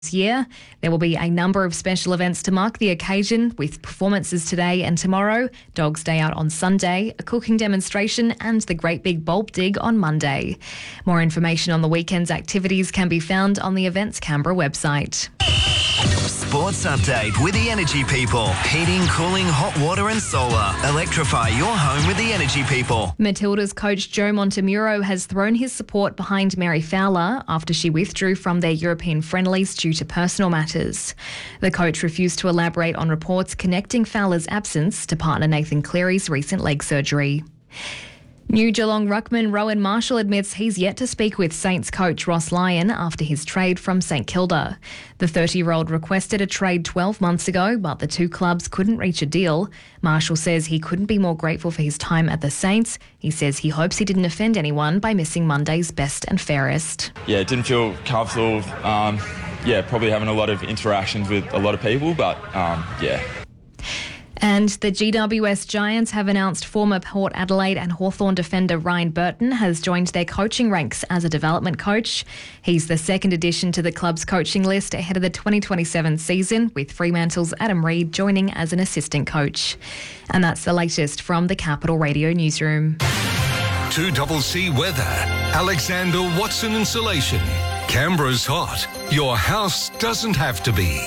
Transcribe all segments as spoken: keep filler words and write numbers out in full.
This year, there will be a number of special events to mark the occasion, with performances today and tomorrow, Dogs Day Out on Sunday, a cooking demonstration and the Great Big Bulb Dig on Monday. More information on the weekend's activities can be found on the Events Canberra website. Sports update with the Energy People. Heating, cooling, hot water and solar. Electrify your home with the Energy People. Matilda's coach Joe Montemuro has thrown his support behind Mary Fowler after she withdrew from their European friendlies due to personal matters. The coach refused to elaborate on reports connecting Fowler's absence to partner Nathan Cleary's recent leg surgery. New Geelong ruckman Rowan Marshall admits he's yet to speak with Saints coach Ross Lyon after his trade from St Kilda. The thirty-year-old requested a trade twelve months ago, but the two clubs couldn't reach a deal. Marshall says he couldn't be more grateful for his time at the Saints. He says he hopes he didn't offend anyone by missing Monday's best and fairest. Yeah, it didn't feel comfortable. Um, yeah, probably having a lot of interactions with a lot of people, but um, yeah. And the G W S Giants have announced former Port Adelaide and Hawthorn defender Ryan Burton has joined their coaching ranks as a development coach. He's the second addition to the club's coaching list ahead of the twenty twenty-seven season, with Fremantle's Adam Reid joining as an assistant coach. And that's the latest from the Capital Radio newsroom. two C C weather. Alexander Watson Insulation. Canberra's hot. Your house doesn't have to be.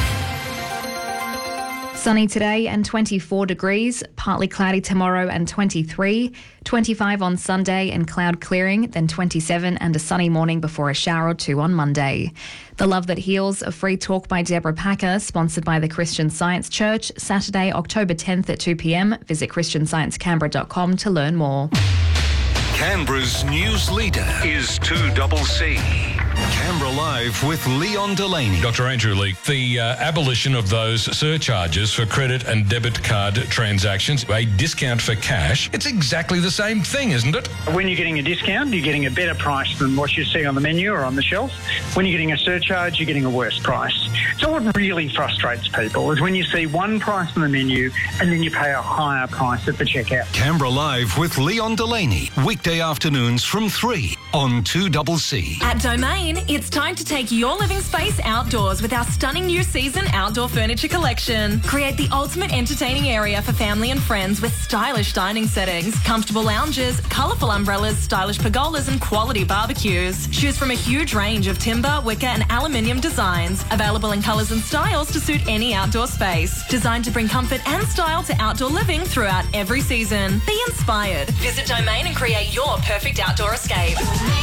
Sunny today and twenty-four degrees, partly cloudy tomorrow and twenty-three, twenty-five on Sunday and cloud clearing, then twenty-seven and a sunny morning before a shower or two on Monday. The Love That Heals, a free talk by Deborah Packer, sponsored by the Christian Science Church, Saturday, October tenth at two p.m. Visit christian science canberra dot com to learn more. Canberra's news leader is two C C. Canberra Live with Leon Delaney. Doctor Andrew Leake, the uh, abolition of those surcharges for credit and debit card transactions, a discount for cash, it's exactly the same thing, isn't it? When you're getting a discount, you're getting a better price than what you see on the menu or on the shelf. When you're getting a surcharge, you're getting a worse price. So what really frustrates people is when you see one price on the menu and then you pay a higher price at the checkout. Canberra Live with Leon Delaney, weekday afternoons from three on two C C. At Domain, it's time to take your living space outdoors with our stunning new season outdoor furniture collection. Create the ultimate entertaining area for family and friends with stylish dining settings, comfortable lounges, colourful umbrellas, stylish pergolas and quality barbecues. Choose from a huge range of timber, wicker and aluminium designs, available in colours and styles to suit any outdoor space. Designed to bring comfort and style to outdoor living throughout every season. Be inspired. Visit Domain and create your perfect outdoor escape.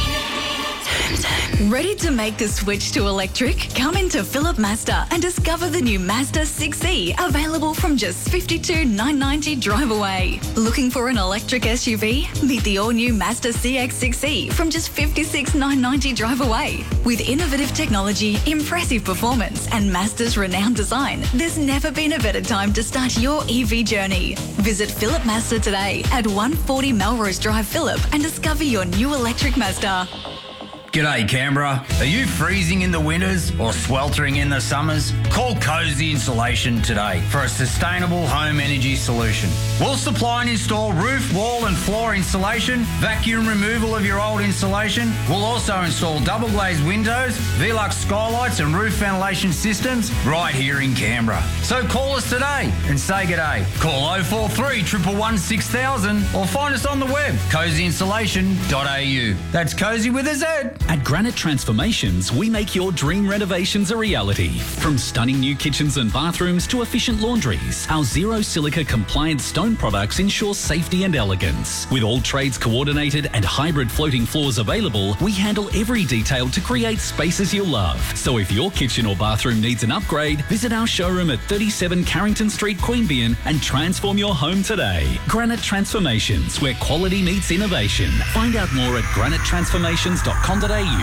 Ready to make the switch to electric? Come into Philip Mazda and discover the new Mazda six E, available from just fifty-two thousand nine hundred ninety dollars drive away. Looking for an electric S U V? Meet the all-new Mazda C X six E from just fifty-six thousand nine hundred ninety dollars drive away. With innovative technology, impressive performance and Mazda's renowned design, there's never been a better time to start your E V journey. Visit Philip Mazda today at one forty Melrose Drive, Phillip, and discover your new electric Mazda. G'day Canberra. Are you freezing in the winters or sweltering in the summers? Call Cozy Insulation today for a sustainable home energy solution. We'll supply and install roof, wall and floor insulation, vacuum removal of your old insulation. We'll also install double glazed windows, Velux skylights and roof ventilation systems right here in Canberra. So call us today and say g'day. Call oh four three, one one one, six thousand or find us on the web, cozy insulation dot a u. That's Cozy with a Z. At Granite Transformations, we make your dream renovations a reality. From stunning new kitchens and bathrooms to efficient laundries, our zero silica compliant stone products ensure safety and elegance. With all trades coordinated and hybrid floating floors available, we handle every detail to create spaces you'll love. So if your kitchen or bathroom needs an upgrade, visit our showroom at thirty-seven Carrington Street, Queanbeyan and transform your home today. Granite Transformations, where quality meets innovation. Find out more at granite transformations dot com dot a u.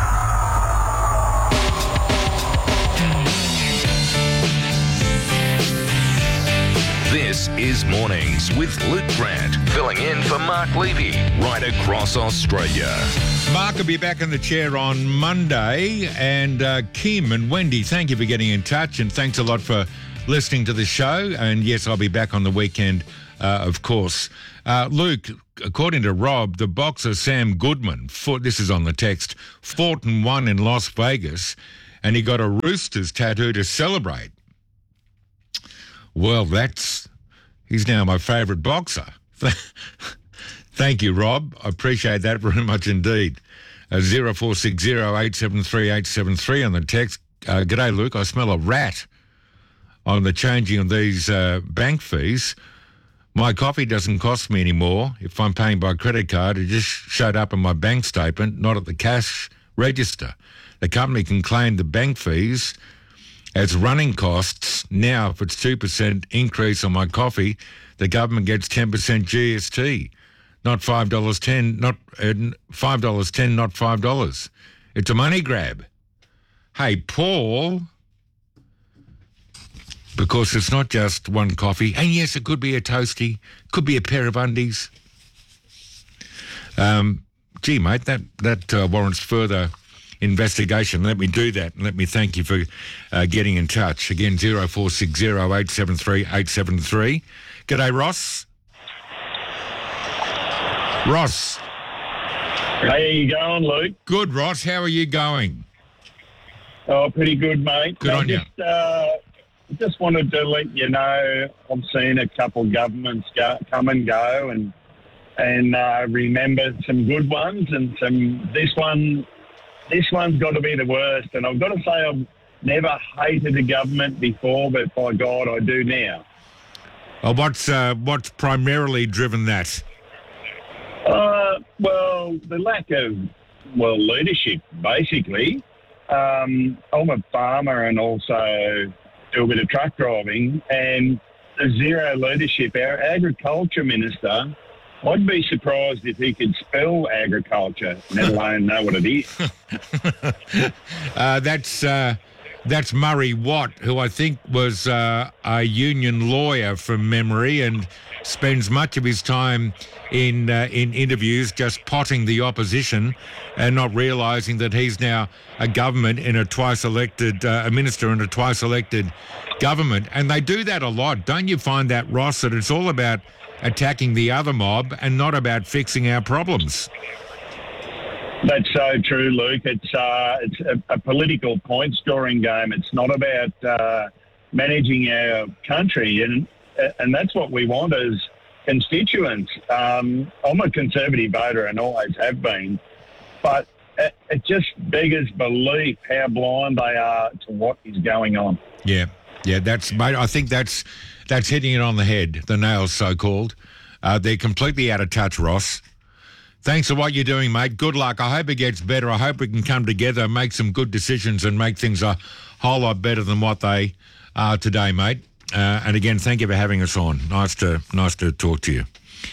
This is Mornings with Luke Grant, filling in for Mark Levy, right across Australia. Mark will be back in the chair on Monday, and uh, Kim and Wendy, thank you for getting in touch, and thanks a lot for listening to the show. And yes, I'll be back on the weekend, uh, of course. Uh, Luke, according to Rob, the boxer Sam Goodman, fought, this is on the text, fought and won in Las Vegas, and he got a Roosters tattoo to celebrate. Well, that's... He's now my favourite boxer. Thank you, Rob. I appreciate that very much indeed. Uh, zero four six zero eight seven three eight seven three on the text. Uh, G'day, Luke. I smell a rat on the changing of these uh, bank fees. My coffee doesn't cost me anymore if I'm paying by credit card. It just showed up in my bank statement, not at the cash register. The company can claim the bank fees as running costs. Now, if it's two percent increase on my coffee, the government gets ten percent G S T. Not five dollars ten, not uh, five dollars ten, not five dollars. It's a money grab. Hey, Paul, because it's not just one coffee, and yes, it could be a toastie, could be a pair of undies. Um, gee, mate, that, that uh, warrants further investigation. Let me do that, and let me thank you for uh, getting in touch. Again, zero four six zero eight seven three eight seven three. G'day, Ross. Ross. How are you going, Luke? Good, Ross. How are you going? Oh, pretty good, mate. Good I on just, you. Uh, just wanted to let you know I've seen a couple governments go, come and go, and and uh, remember some good ones, and some this one. This one's got to be the worst, and I've got to say I've never hated a government before, but by God, I do now. Oh, what's uh, what's primarily driven that? Uh, well, the lack of, well, leadership, basically. Um, I'm a farmer and also do a bit of truck driving, and the zero leadership. Our agriculture minister, I'd be surprised if he could spell agriculture, let alone know what it is. uh, that's uh, that's Murray Watt, who I think was uh, a union lawyer from memory, and spends much of his time in uh, in interviews just potting the opposition and not realising that he's now a government in a twice elected, uh, a minister in a twice elected government. And they do that a lot. Don't you find that, Ross, that it's all about attacking the other mob and not about fixing our problems? That's so true, Luke. It's uh, it's a, a political point scoring game. It's not about uh, managing our country, and and that's what we want as constituents. Um, I'm a conservative voter and always have been, but it, it just beggars belief how blind they are to what is going on. Yeah, yeah, that's mate. I think that's that's hitting it on the head. The nails, so called. Uh, they're completely out of touch, Ross. Thanks for what you're doing, mate. Good luck. I hope it gets better. I hope we can come together, make some good decisions and make things a whole lot better than what they are today, mate. Uh, and again, thank you for having us on. Nice to nice to talk to you.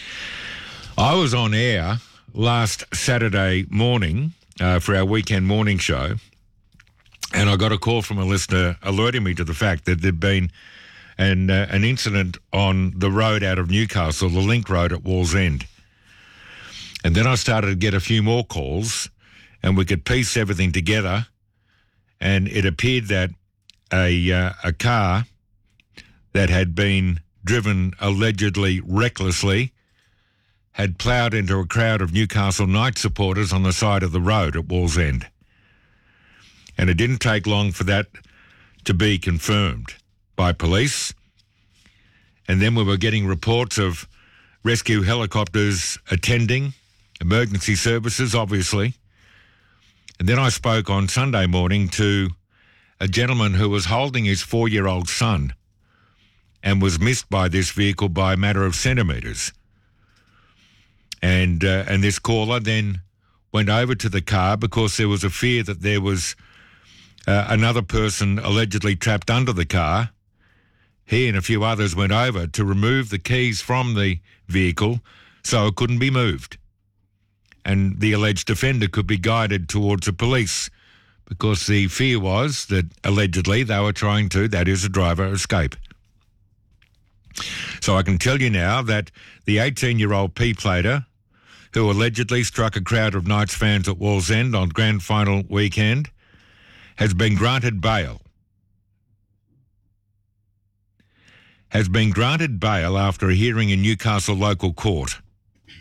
I was on air last Saturday morning uh, for our weekend morning show, and I got a call from a listener alerting me to the fact that there'd been an, uh, an incident on the road out of Newcastle, the Link Road at Wallsend. And then I started to get a few more calls, and we could piece everything together, and it appeared that a uh, a car that had been driven allegedly recklessly had ploughed into a crowd of Newcastle Knights supporters on the side of the road at Wallsend. And it didn't take long for that to be confirmed by police. And then we were getting reports of rescue helicopters attending, emergency services, obviously. And then I spoke on Sunday morning to a gentleman who was holding his four-year-old son and was missed by this vehicle by a matter of centimetres. And uh, and this caller then went over to the car because there was a fear that there was uh, another person allegedly trapped under the car. He and a few others went over to remove the keys from the vehicle so it couldn't be moved. And the alleged offender could be guided towards the police because the fear was that allegedly they were trying to, that is, a driver, escape. So I can tell you now that the eighteen-year-old P-plater who allegedly struck a crowd of Knights fans at Wallsend on grand final weekend has been granted bail. Has been granted bail after a hearing in Newcastle local court.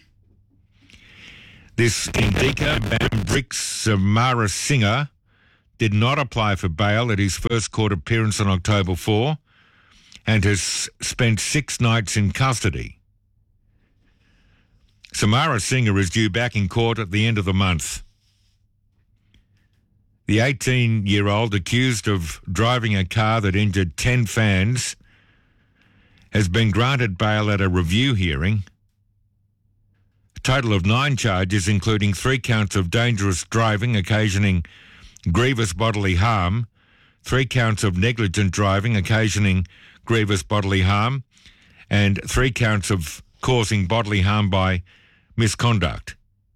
This Indika Bambrix Samara Singer, did not apply for bail at his first court appearance on October fourth and has spent six nights in custody. Samara Singer is due back in court at the end of the month. The eighteen-year-old accused of driving a car that injured ten fans has been granted bail at a review hearing. A total of nine charges, including three counts of dangerous driving occasioning grievous bodily harm, three counts of negligent driving occasioning grievous bodily harm, and three counts of causing bodily harm by misconduct.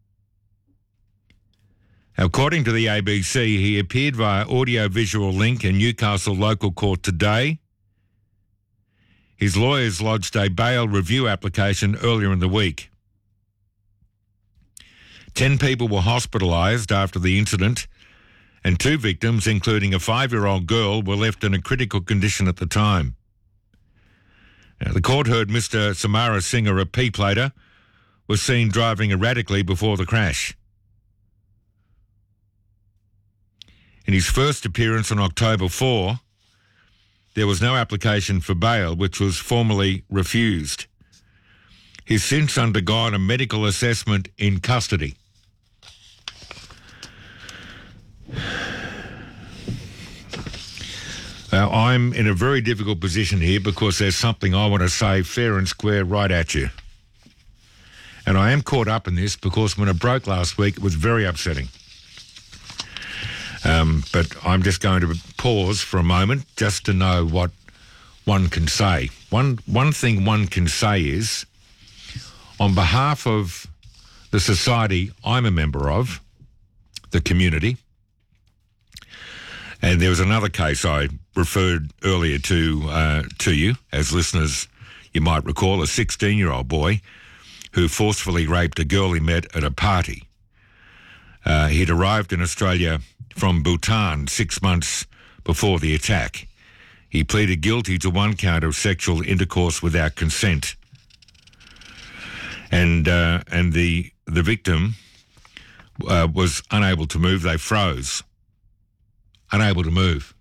According to the A B C, he appeared via audio-visual link in Newcastle local court today. His lawyers lodged a bail review application earlier in the week. Ten people were hospitalised after the incident, and two victims, including a five-year-old girl, were left in a critical condition at the time. Now, the court heard Mister Samara Singer, a P-plater, was seen driving erratically before the crash. In his first appearance on October fourth, there was no application for bail, which was formally refused. He's since undergone a medical assessment in custody. Now, I'm in a very difficult position here because there's something I want to say fair and square right at you. And I am caught up in this because when it broke last week, it was very upsetting. Um, but I'm just going to pause for a moment just to know what one can say. One, one thing one can say is, on behalf of the society I'm a member of, the community, and there was another case I referred earlier to uh, to you, as listeners you might recall, a sixteen-year-old boy who forcefully raped a girl he met at a party. Uh, he'd arrived in Australia from Bhutan six months before the attack. He pleaded guilty to one count of sexual intercourse without consent. And uh, and the the victim uh, was unable to move. They froze. Unable to move.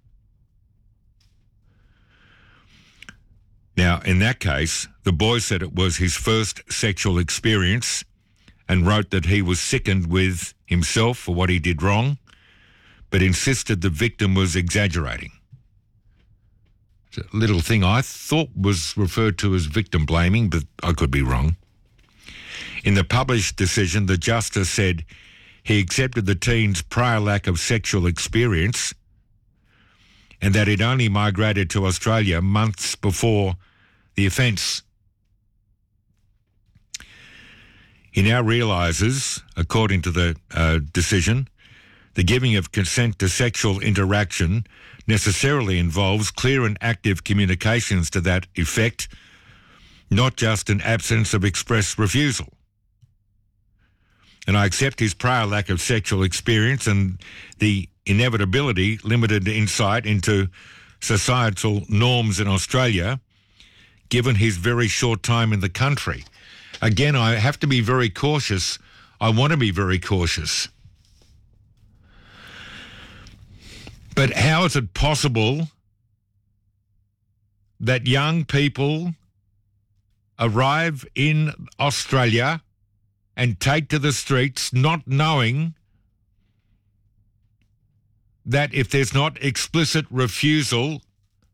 Now, in that case, the boy said it was his first sexual experience and wrote that he was sickened with himself for what he did wrong, but insisted the victim was exaggerating. It's a little thing I thought was referred to as victim blaming, but I could be wrong. In the published decision, the justice said he accepted the teen's prior lack of sexual experience and that he'd only migrated to Australia months before the offence. He now realises, according to the uh, decision, the giving of consent to sexual interaction necessarily involves clear and active communications to that effect, not just an absence of express refusal. And I accept his prior lack of sexual experience and the inevitability, limited insight into societal norms in Australia, given his very short time in the country. Again, I have to be very cautious. I want to be very cautious. But how is it possible that young people arrive in Australia and take to the streets not knowing that if there's not explicit refusal,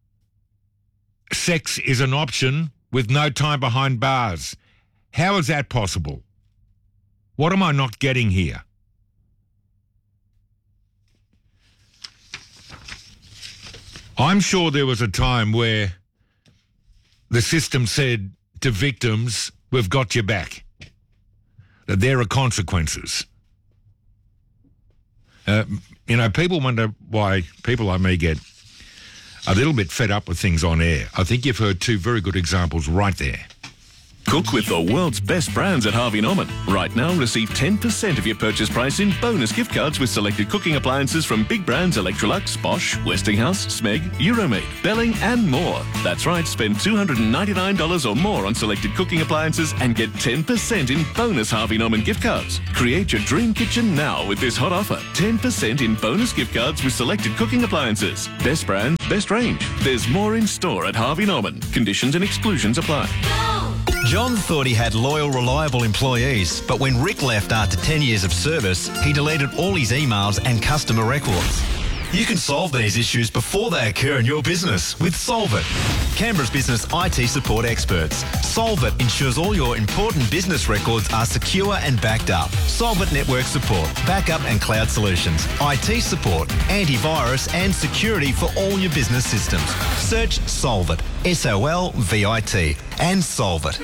sex is an option with no time behind bars? How is that possible? What am I not getting here? I'm sure there was a time where the system said to victims, we've got your back, that there are consequences. Uh, you know, people wonder why people like me get a little bit fed up with things on air. I think you've heard two very good examples right there. Cook with the world's best brands at Harvey Norman. Right now, receive ten percent of your purchase price in bonus gift cards with selected cooking appliances from big brands Electrolux, Bosch, Westinghouse, Smeg, Euromaid, Belling and more. That's right, spend two hundred ninety-nine dollars or more on selected cooking appliances and get ten percent in bonus Harvey Norman gift cards. Create your dream kitchen now with this hot offer. ten percent in bonus gift cards with selected cooking appliances. Best brand, best range. There's more in store at Harvey Norman. Conditions and exclusions apply. John thought he had loyal, reliable employees, but when Rick left after ten years of service, he deleted all his emails and customer records. You can solve these issues before they occur in your business with Solvit, Canberra's business I T support experts. Solvit ensures all your important business records are secure and backed up. Solvit network support, backup and cloud solutions, I T support, antivirus and security for all your business systems. Search Solvit, S O L V I T, and Solvit.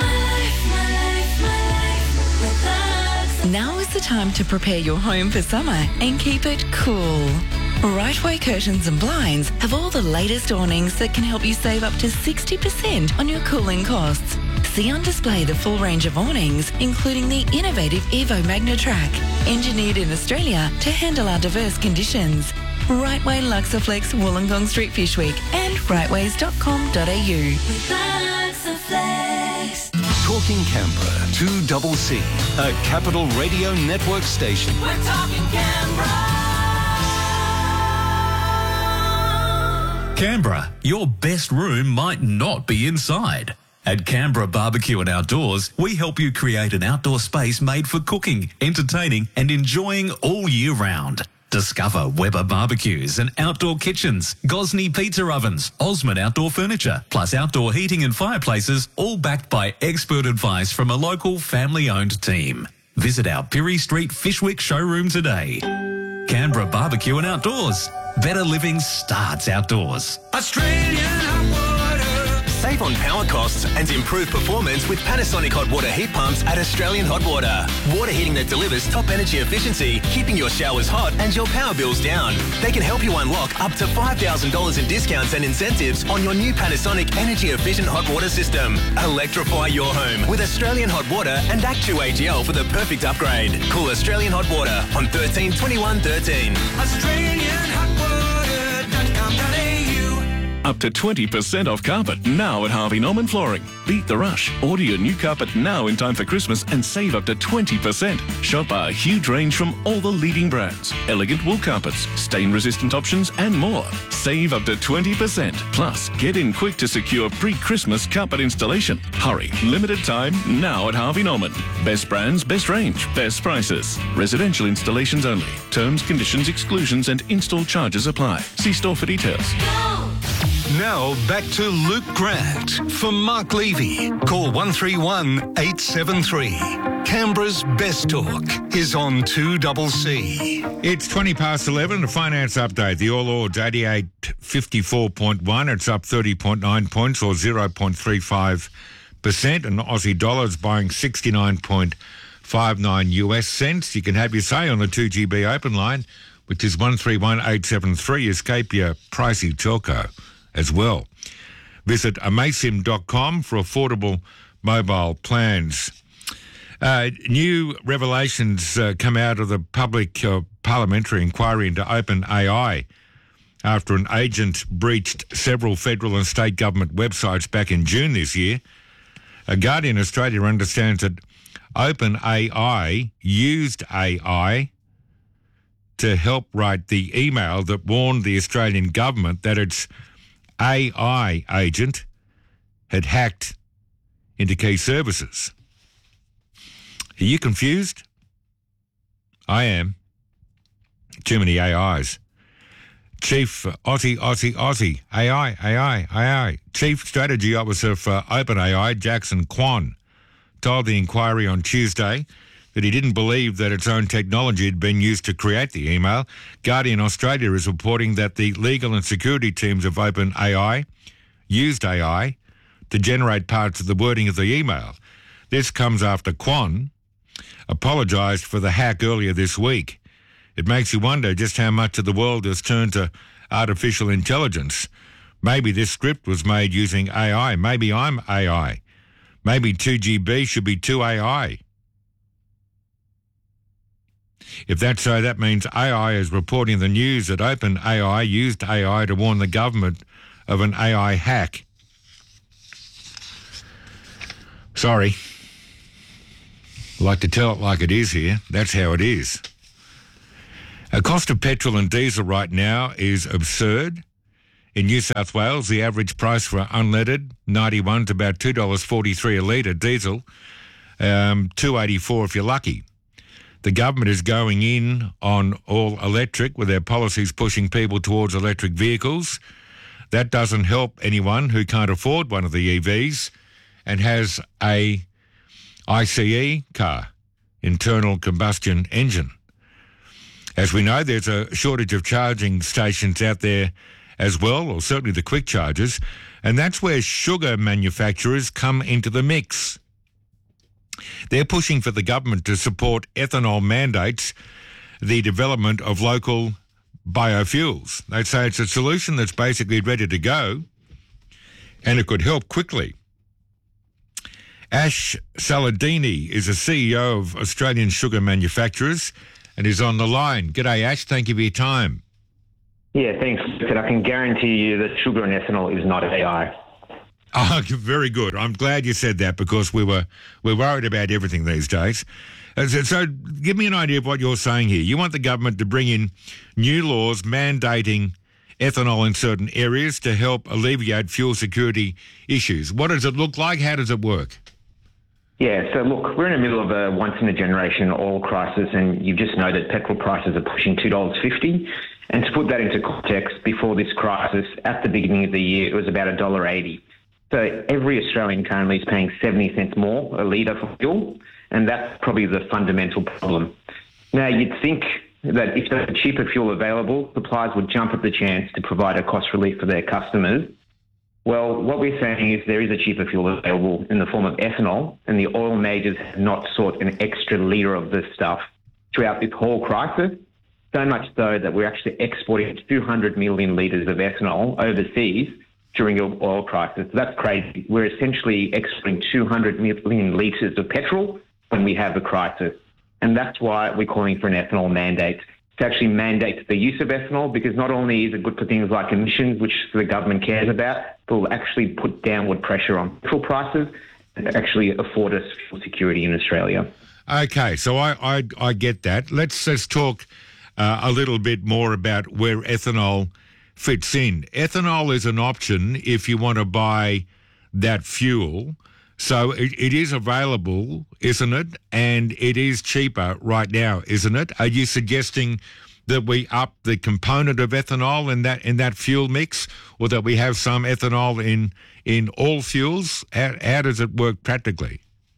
Now is the time to prepare your home for summer and keep it cool. Rightway Curtains and Blinds have all the latest awnings that can help you save up to sixty percent on your cooling costs. See on display the full range of awnings, including the innovative Evo MagnaTrack, engineered in Australia to handle our diverse conditions. Rightway Luxaflex Wollongong Street Fish Week and rightways dot com dot a u. Talking Canberra, two double C, a Capital Radio Network station. We're talking Canberra. Canberra, your best room might not be inside. At Canberra Barbecue and Outdoors, we help you create an outdoor space made for cooking, entertaining and enjoying all year round. Discover Weber barbecues and outdoor kitchens, Gosney pizza ovens, Osmond outdoor furniture, plus outdoor heating and fireplaces, all backed by expert advice from a local family-owned team. Visit our Pirie Street Fishwick showroom today. Canberra Barbecue and Outdoors. Better living starts outdoors. Australian hot water. Save on power costs and improve performance with Panasonic hot water heat pumps at Australian Hot Water. Water heating that delivers top energy efficiency, keeping your showers hot and your power bills down. They can help you unlock up to five thousand dollars in discounts and incentives on your new Panasonic energy efficient hot water system. Electrify your home with Australian Hot Water and Act two A G L for the perfect upgrade. Call Australian Hot Water on thirteen twenty-one thirteen. Australian hot water dot com dot a u. Up to twenty percent off carpet now at Harvey Norman Flooring. Beat the rush. Order your new carpet now in time for Christmas and save up to twenty percent. Shop our huge range from all the leading brands. Elegant wool carpets, stain-resistant options and more. Save up to twenty percent. Plus, get in quick to secure pre-Christmas carpet installation. Hurry. Limited time now at Harvey Norman. Best brands, best range, best prices. Residential installations only. Terms, conditions, exclusions and install charges apply. See store for details. Now back to Luke Grant for Mark Levy. Call one three one, eight seven three. Canberra's Best Talk is on two double C. It's twenty past eleven, the finance update. The All Ords eighty-eight fifty-four point one. It's up thirty point nine points or zero point three five percent. And Aussie dollars buying sixty-nine point five nine U S cents. You can have your say on the two G B open line, which is one three one, eight seven three. Escape your pricey telco as well. Visit amaysim dot com for affordable mobile plans. Uh, new revelations uh, come out of the public uh, parliamentary inquiry into OpenAI after an agent breached several federal and state government websites back in June this year. A Guardian Australia understands that OpenAI used A I to help write the email that warned the Australian government that its A I agent had hacked into key services. Are you confused? I am. Too many A Is. Chief uh, Aussie, Aussie, Aussie, A I, A I, A I. Chief Strategy Officer for OpenAI, Jackson Kwon, told the inquiry on Tuesday that he didn't believe that its own technology had been used to create the email. Guardian Australia is reporting that the legal and security teams of OpenAI used A I to generate parts of the wording of the email. This comes after Kwon apologised for the hack earlier this week. It makes you wonder just how much of the world has turned to artificial intelligence. Maybe this script was made using A I. Maybe I'm A I. Maybe two G B should be two A I. If that's so, that means A I is reporting the news that OpenAI used A I to warn the government of an A I hack. Sorry. Like to tell it like it is here. That's how it is. The cost of petrol and diesel right now is absurd. In New South Wales, the average price for unleaded ninety-one is about two dollars forty-three a litre diesel, um, two dollars eighty-four if you're lucky. The government is going in on all electric with their policies pushing people towards electric vehicles. That doesn't help anyone who can't afford one of the E Vs and has a I C E car, internal combustion engine. As we know, there's a shortage of charging stations out there as well, or certainly the quick chargers, and that's where sugar manufacturers come into the mix. They're pushing for the government to support ethanol mandates, the development of local biofuels. They say it's a solution that's basically ready to go, and it could help quickly. Ash Saladini is the C E O of Australian Sugar Manufacturers and is on the line. G'day, Ash. Thank you for your time. Yeah, thanks. And I can guarantee you that sugar and ethanol is not A I. Oh, very good. I'm glad you said that because we were we're worried about everything these days. Uh, So, so give me an idea of what you're saying here. You want the government to bring in new laws mandating ethanol in certain areas to help alleviate fuel security issues. What does it look like? How does it work? Yeah, so look, we're in the middle of a once-in-a-generation oil crisis, and you've just noted petrol prices are pushing two dollars fifty. And to put that into context, before this crisis, at the beginning of the year, it was about one dollar eighty. So every Australian currently is paying seventy cents more a litre for fuel, and that's probably the fundamental problem. Now, you'd think that if there's cheaper fuel available, suppliers would jump at the chance to provide a cost relief for their customers. Well, what we're saying is there is a cheaper fuel available in the form of ethanol, and the oil majors have not sought an extra litre of this stuff throughout this whole crisis, so much so that we're actually exporting two hundred million litres of ethanol overseas during the oil crisis. So that's crazy. We're essentially exporting two hundred million litres of petrol when we have a crisis. And that's why we're calling for an ethanol mandate, to actually mandate the use of ethanol, because not only is it good for things like emissions, which the government cares about, but will actually put downward pressure on petrol prices and actually afford us fuel security in Australia. Okay, so I, I, I get that. Let's just talk uh, a little bit more about where ethanol fits in. Ethanol is an option if you want to buy that fuel. So it, it is available, isn't it? And it is cheaper right now, isn't it? Are you suggesting that we up the component of ethanol in that in that fuel mix, or that we have some ethanol in in all fuels? How, how does it work practically?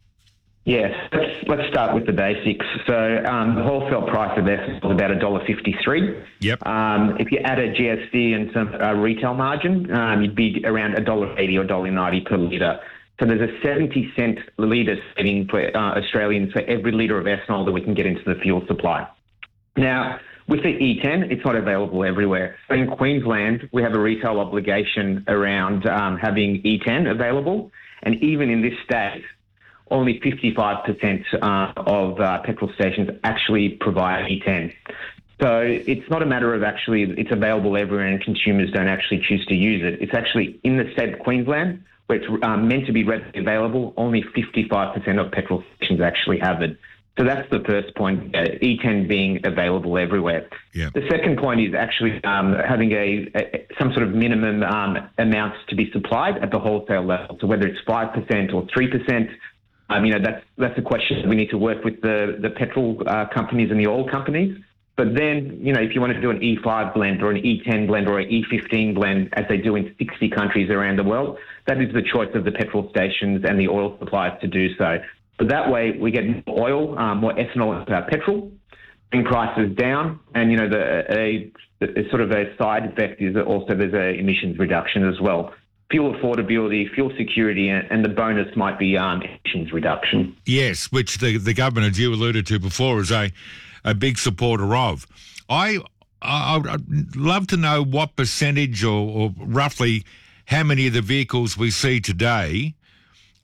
Yes, let's, let's start with the basics. So um, the wholesale price of ethanol is about one dollar fifty-three. Yep. Um, if you add a G S T and some uh, retail margin, um, you'd be around one dollar eighty or one dollar ninety per litre. So there's a seventy cent litre saving for uh, Australians for every litre of ethanol that we can get into the fuel supply. Now, with the E ten, it's not available everywhere. So in Queensland, we have a retail obligation around um, having E ten available. And even in this state, only fifty-five percent uh, of uh, petrol stations actually provide E ten. So it's not a matter of actually it's available everywhere and consumers don't actually choose to use it. It's actually in the state of Queensland, where it's um, meant to be readily available, only fifty-five percent of petrol stations actually have it. So that's the first point, uh, E ten being available everywhere. Yeah. The second point is actually um, having a, a some sort of minimum um, amounts to be supplied at the wholesale level. So whether it's five percent or three percent, um, you know, that's that's a question that we need to work with the, the petrol uh, companies and the oil companies. But then, you know, if you want to do an E five blend or an E ten blend or an E fifteen blend, as they do in sixty countries around the world, that is the choice of the petrol stations and the oil suppliers to do so. But that way, we get more oil, um, more ethanol into our petrol, bring prices down, and, you know, the a, a sort of a side effect is that also there's a emissions reduction as well. Fuel affordability, fuel security, and, and the bonus might be um, emissions reduction. Yes, which the, the government, as you alluded to before, is a a big supporter of. I, I, I'd love to know what percentage or, or roughly how many of the vehicles we see today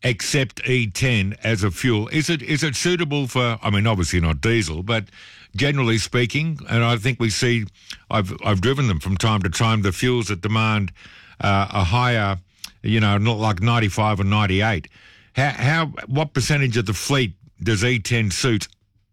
accept E ten as a fuel? Is it is it suitable for, I mean, obviously not diesel, but generally speaking, and I think we see, I've I've driven them from time to time, the fuels that demand uh, a higher, you know, not like ninety-five or ninety-eight. How, how what percentage of the fleet does E ten suit?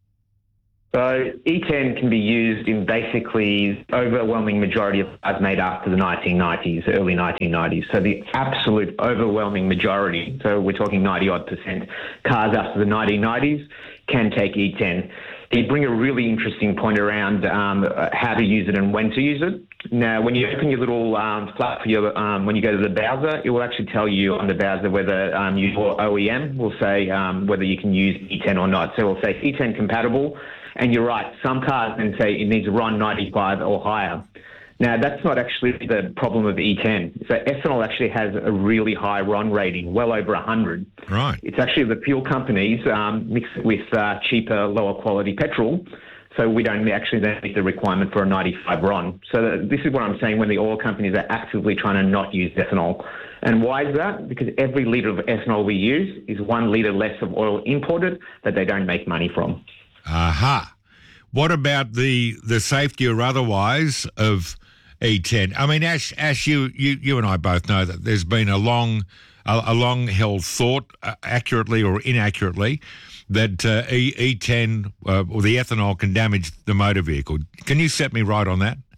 So E ten can be used in basically overwhelming majority of cars made after the nineteen nineties, early nineteen nineties. So the absolute overwhelming majority, so we're talking ninety odd percent, cars after the nineteen nineties can take E ten. You bring a really interesting point around um, how to use it and when to use it. Now, when you open your little um, flap for your, um, when you go to the browser, it will actually tell you on the browser whether um, your O E M will say um, whether you can use E ten or not. So it will say E ten compatible. And you're right, some cars then say it needs R O N ninety-five or higher. Now, that's not actually the problem of E ten. So ethanol actually has a really high R O N rating, well over one hundred. Right. It's actually the fuel companies um, mix it with uh, cheaper, lower quality petrol. So we don't actually then meet the requirement for a ninety-five R O N. So this is what I'm saying when the oil companies are actively trying to not use ethanol. And why is that? Because every litre of ethanol we use is one litre less of oil imported that they don't make money from. Aha. What about the the safety or otherwise of E ten? I mean, Ash, Ash, you you, you and I both know that there's been a long a, a long held thought, uh, accurately or inaccurately, that uh, E, E10 uh, or the ethanol can damage the motor vehicle. Can you set me right on that?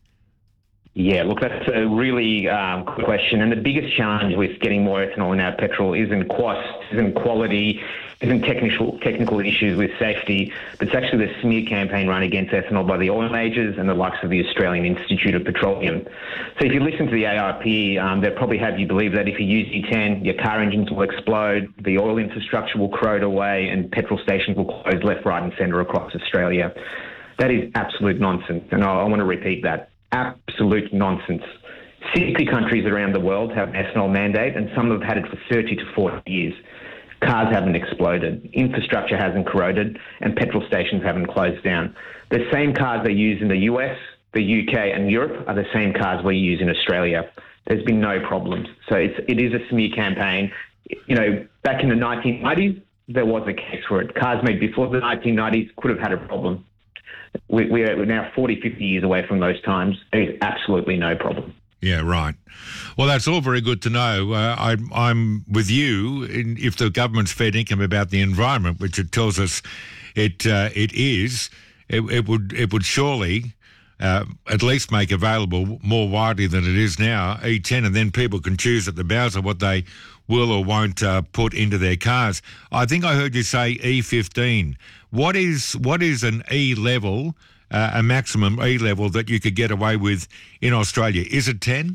Yeah, look, that's a really um, good question. And the biggest challenge with getting more ethanol in our petrol isn't cost, isn't quality, isn't technical technical issues with safety, but it's actually the smear campaign run against ethanol by the oil majors and the likes of the Australian Institute of Petroleum. So if you listen to the A R P, um, they'll probably have you believe that if you use E ten, your car engines will explode, the oil infrastructure will corrode away, and petrol stations will close left, right and centre across Australia. That is absolute nonsense, and I, I want to repeat that. Absolute nonsense. sixty countries around the world have an ethanol mandate, and some have had it for thirty to forty years. Cars haven't exploded, infrastructure hasn't corroded, and petrol stations haven't closed down. The same cars they use in the U S, the U K and Europe are the same cars we use in Australia. There's been no problems. So it's, it is a smear campaign. You know, back in the nineteen nineties, there was a case for it. Cars made before the nineteen nineties could have had a problem. We, we're now forty, fifty years away from those times. There's absolutely no problem. Yeah, right. Well, that's all very good to know. Uh, I, I'm with you. In, if the government's fair income about the environment, which it tells us it uh, it is, it, it would it would surely uh, at least make available more widely than it is now E ten, and then people can choose at the browser what they will or won't uh, put into their cars. I think I heard you say E fifteen. What is what is an E level? Uh, a maximum E level that you could get away with in Australia? Is it ten?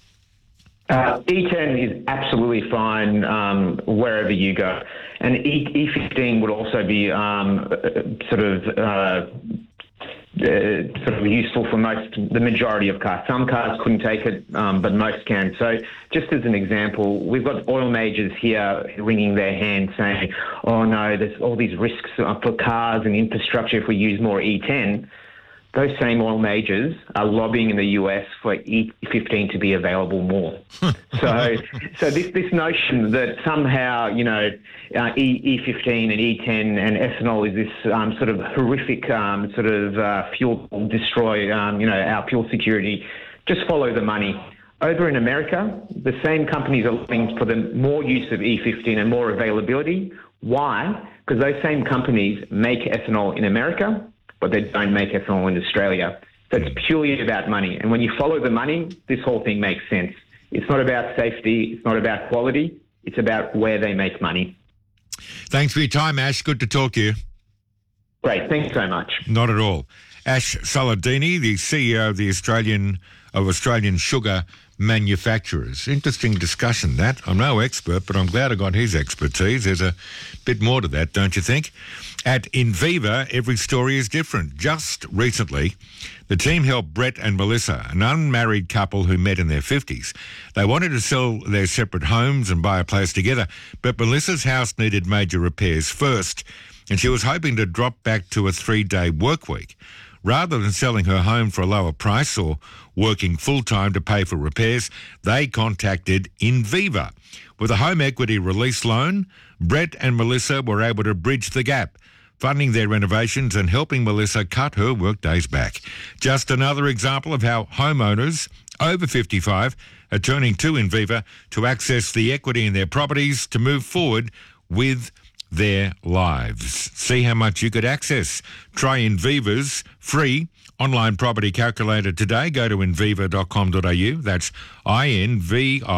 Uh, E ten is absolutely fine um, wherever you go. And E, E15 would also be um, sort of uh, uh, sort of useful for most, the majority of cars. Some cars couldn't take it, um, but most can. So just as an example, we've got oil majors here wringing their hands saying, oh no, there's all these risks for cars and infrastructure if we use more E ten. Those same oil majors are lobbying in the U S for E fifteen to be available more. so, so this this notion that somehow you know uh, E E15 and E ten and ethanol is this um, sort of horrific um, sort of uh, fuel destroy um, you know our fuel security, just follow the money. Over in America, the same companies are looking for the more use of E fifteen and more availability. Why? Because those same companies make ethanol in America, but they don't make ethanol in Australia. So it's purely about money. And when you follow the money, this whole thing makes sense. It's not about safety. It's not about quality. It's about where they make money. Thanks for your time, Ash. Good to talk to you. Great. Thanks so much. Not at all. Ash Saladini, the C E O of the Australian of Australian Sugar Manufacturers. Interesting discussion, that. I'm no expert, but I'm glad I got his expertise. There's a bit more to that, don't you think? At Inviva, every story is different. Just recently, the team helped Brett and Melissa, an unmarried couple who met in their fifties. They wanted to sell their separate homes and buy a place together, but Melissa's house needed major repairs first, and she was hoping to drop back to a three-day work week. Rather than selling her home for a lower price or working full-time to pay for repairs, they contacted Inviva. With a home equity release loan, Brett and Melissa were able to bridge the gap, funding their renovations and helping Melissa cut her workdays back. Just another example of how homeowners over fifty-five are turning to Inviva to access the equity in their properties to move forward with their lives. See how much you could access. Try Inviva's free online property calculator today. Go to inviva dot com dot a u. That's I N V I